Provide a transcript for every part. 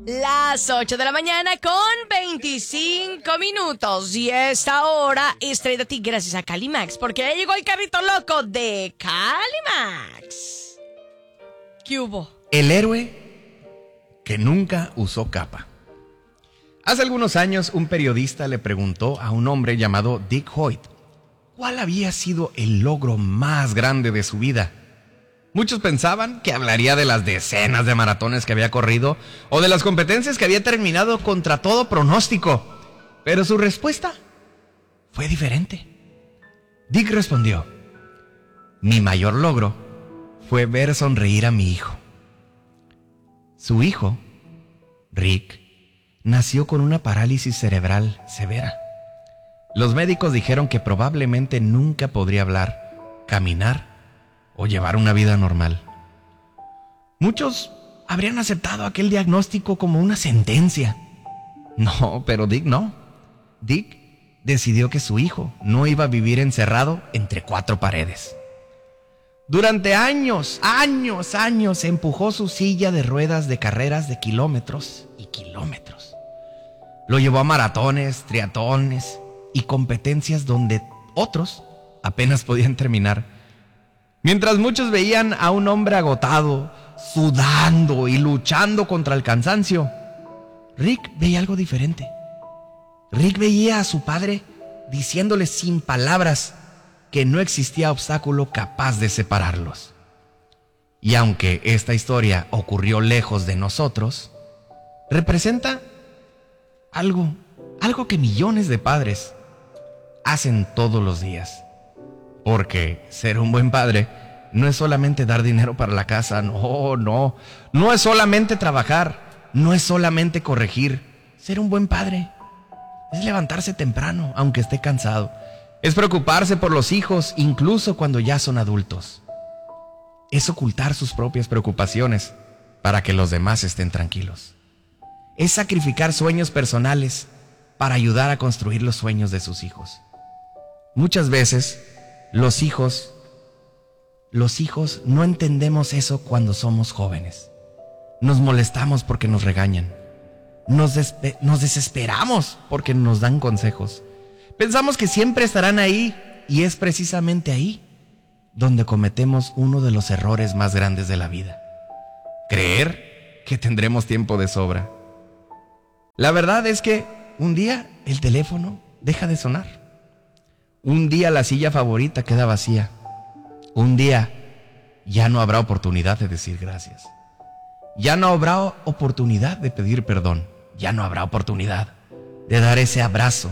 Las 8 de la mañana con 25 minutos. Y esta hora es traída a ti gracias a Calimax, porque ya llegó el carrito loco de Calimax. ¿Qué hubo? El héroe que nunca usó capa. Hace algunos años, un periodista le preguntó a un hombre llamado Dick Hoyt cuál había sido el logro más grande de su vida. Muchos pensaban que hablaría de las decenas de maratones que había corrido o de las competencias que había terminado contra todo pronóstico. Pero su respuesta fue diferente. Dick respondió: mi mayor logro fue ver sonreír a mi hijo. Su hijo, Rick, nació con una parálisis cerebral severa. Los médicos dijeron que probablemente nunca podría hablar, caminar o llevar una vida normal. Muchos habrían aceptado aquel diagnóstico como una sentencia. No, pero Dick no. Dick decidió que su hijo no iba a vivir encerrado entre cuatro paredes. Durante años empujó su silla de ruedas de carreras de kilómetros y kilómetros. Lo llevó a maratones, triatlones y competencias donde otros apenas podían terminar. Mientras muchos veían a un hombre agotado, sudando y luchando contra el cansancio, Rick veía algo diferente. Rick veía a su padre diciéndole sin palabras que no existía obstáculo capaz de separarlos. Y aunque esta historia ocurrió lejos de nosotros, representa algo que millones de padres hacen todos los días. Porque ser un buen padre no es solamente dar dinero para la casa, no es solamente trabajar, no es solamente corregir. Ser un buen padre es levantarse temprano, aunque esté cansado. Es preocuparse por los hijos, incluso cuando ya son adultos. Es ocultar sus propias preocupaciones para que los demás estén tranquilos. Es sacrificar sueños personales para ayudar a construir los sueños de sus hijos. Muchas veces los hijos no entendemos eso cuando somos jóvenes. Nos molestamos porque nos regañan. Nos desesperamos porque nos dan consejos. Pensamos que siempre estarán ahí, y es precisamente ahí donde cometemos uno de los errores más grandes de la vida: creer que tendremos tiempo de sobra. La verdad es que un día el teléfono deja de sonar. Un día la silla favorita queda vacía. Un día ya no habrá oportunidad de decir gracias. Ya no habrá oportunidad de pedir perdón. Ya no habrá oportunidad de dar ese abrazo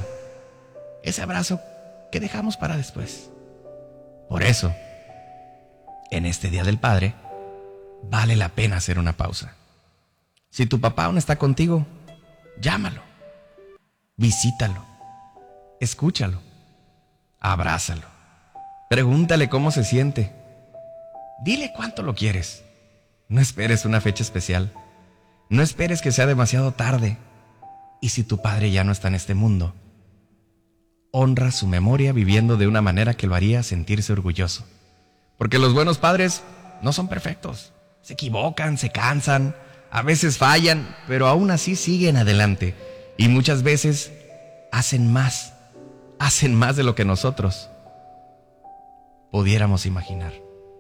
que dejamos para después. Por eso, en este Día del Padre, vale la pena hacer una pausa. Si tu papá aún está contigo, llámalo, visítalo, escúchalo, abrázalo, pregúntale cómo se siente, dile cuánto lo quieres. No esperes una fecha especial, no esperes que sea demasiado tarde. Y si tu padre ya no está en este mundo, honra su memoria viviendo de una manera que lo haría sentirse orgulloso. Porque los buenos padres no son perfectos, se equivocan, se cansan, a veces fallan, pero aún así siguen adelante. Y muchas veces hacen más de lo que nosotros pudiéramos imaginar.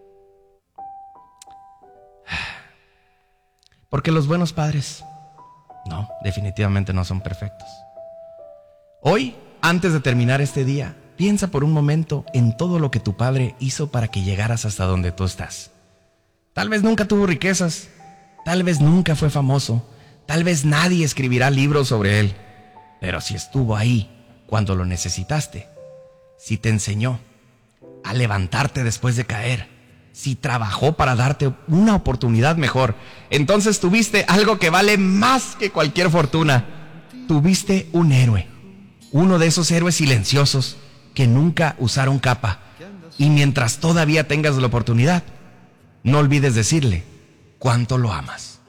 Porque los buenos padres, no, definitivamente no son perfectos. Hoy, antes de terminar este día, piensa por un momento en todo lo que tu padre hizo para que llegaras hasta donde tú estás. Tal vez nunca tuvo riquezas, tal vez nunca fue famoso, tal vez nadie escribirá libros sobre él, pero si estuvo ahí cuando lo necesitaste, si te enseñó a levantarte después de caer, si trabajó para darte una oportunidad mejor, entonces tuviste algo que vale más que cualquier fortuna. Tuviste un héroe, uno de esos héroes silenciosos que nunca usaron capa. Y mientras todavía tengas la oportunidad, no olvides decirle cuánto lo amas.